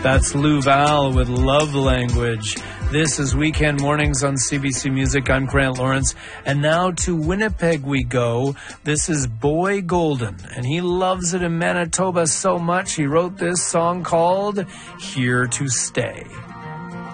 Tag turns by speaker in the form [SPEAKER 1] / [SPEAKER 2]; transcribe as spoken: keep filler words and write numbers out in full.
[SPEAKER 1] That's Lou Val with Love Language. This is Weekend Mornings on C B C Music. I'm Grant Lawrence. And now to Winnipeg we go. This is Boy Golden, and he loves it in Manitoba so much he wrote this song called Here to Stay.